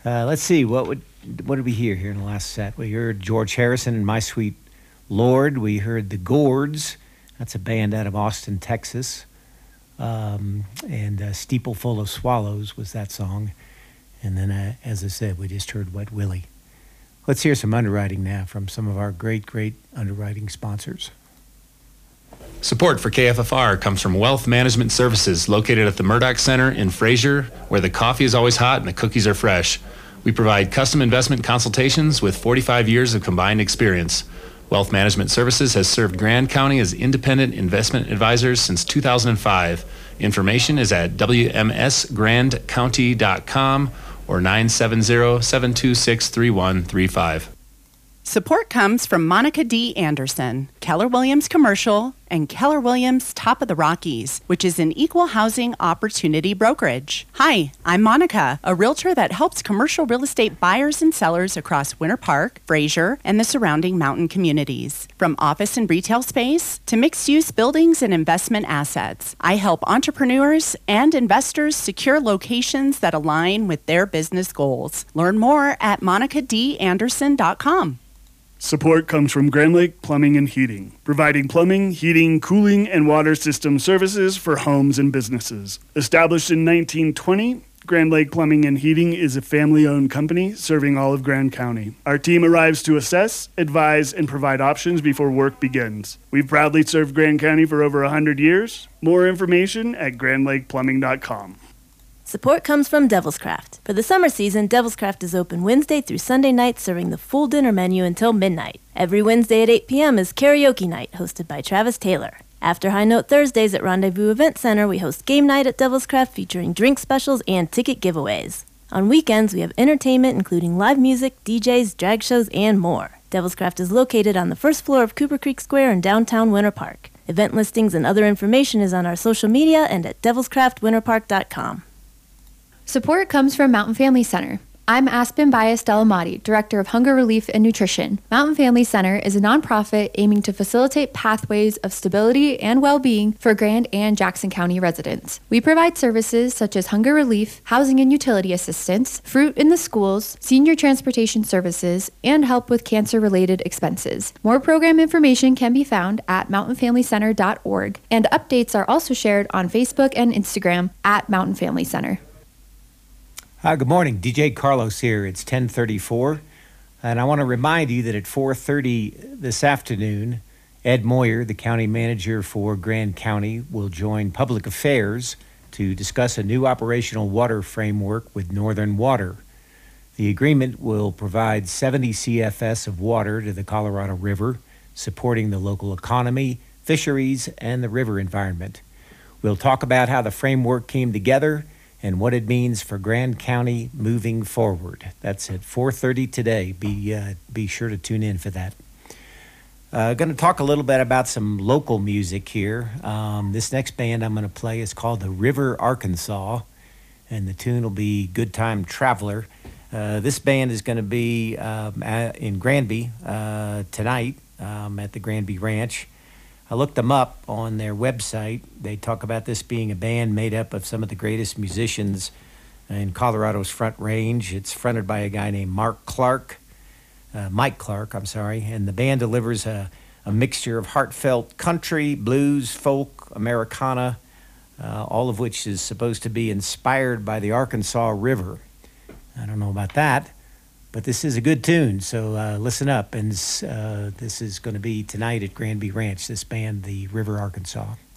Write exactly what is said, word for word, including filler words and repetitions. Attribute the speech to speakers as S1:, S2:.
S1: Uh, let's see, what would what did we hear here in the last set? We heard George Harrison and My Sweet Lord. We heard the Gourds. That's a band out of Austin, Texas. Um, and uh, Steeple Full of Swallows was that song. And then, uh, as I said, we just heard Wet Willie. Let's hear some underwriting now from some of our great, great underwriting sponsors.
S2: Support for K F F R comes from Wealth Management Services, located at the Murdoch Center in Fraser, where the coffee is always hot and the cookies are fresh. We provide custom investment consultations with forty-five years of combined experience. Wealth Management Services has served Grand County as independent investment advisors since two thousand five. Information is at w m s grand county dot com or nine seven zero, seven two six, three one three five.
S3: Support comes from Monica D. Anderson, Keller Williams Commercial, and Keller Williams Top of the Rockies, which is an equal housing opportunity brokerage. Hi, I'm Monica, a realtor that helps commercial real estate buyers and sellers across Winter Park, Fraser, and the surrounding mountain communities. From office and retail space to mixed-use buildings and investment assets, I help entrepreneurs and investors secure locations that align with their business goals. Learn more at monica d anderson dot com.
S4: Support comes from Grand Lake Plumbing and Heating, providing plumbing, heating, cooling, and water system services for homes and businesses. Established in nineteen twenty, Grand Lake Plumbing and Heating is a family-owned company serving all of Grand County. Our team arrives to assess, advise, and provide options before work begins. We've proudly served Grand County for over one hundred years. More information at grand lake plumbing dot com.
S5: Support comes from Devil's Craft. For the summer season, Devil's Craft is open Wednesday through Sunday nights, serving the full dinner menu until midnight. Every Wednesday at eight p.m. is karaoke night, hosted by Travis Taylor. After High Note Thursdays at Rendezvous Event Center, we host game night at Devil's Craft featuring drink specials and ticket giveaways. On weekends, we have entertainment including live music, D Js, drag shows, and more. Devil's Craft is located on the first floor of Cooper Creek Square in downtown Winter Park. Event listings and other information is on our social media and at devils craft winter park dot com.
S6: Support comes from Mountain Family Center. I'm Aspen Bias Delamati, Director of Hunger Relief and Nutrition. Mountain Family Center is a nonprofit aiming to facilitate pathways of stability and well-being for Grand and Jackson County residents. We provide services such as hunger relief, housing and utility assistance, fruit in the schools, senior transportation services, and help with cancer-related expenses. More program information can be found at mountain family center dot org, and updates are also shared on Facebook and Instagram at Mountain Family Center.
S1: Hi, good morning. D J Carlos here. It's ten thirty-four, and I want to remind you that at four thirty this afternoon, Ed Moyer, the county manager for Grand County, will join Public Affairs to discuss a new operational water framework with Northern Water. The agreement will provide seventy C F S of water to the Colorado River, supporting the local economy, fisheries, and the river environment. We'll talk about how the framework came together and what it means for Grand County moving forward. That's at four thirty today. Be uh, be sure to tune in for that. Uh, going to talk a little bit about some local music here. Um, this next band I'm going to play is called the River Arkansas, and the tune will be Good Time Traveler. Uh, this band is going to be um, at, in Granby uh, tonight um, at the Granby Ranch. I looked them up on their website. They talk about this being a band made up of some of the greatest musicians in Colorado's Front Range. It's fronted by a guy named Mark Clark, uh, Mike Clark, I'm sorry, and the band delivers a, a mixture of heartfelt country, blues, folk, Americana, uh, all of which is supposed to be inspired by the Arkansas River. I don't know about that, but this is a good tune, so uh, listen up. And uh, this is going to be tonight at Granby Ranch, this band, the River Arkansas.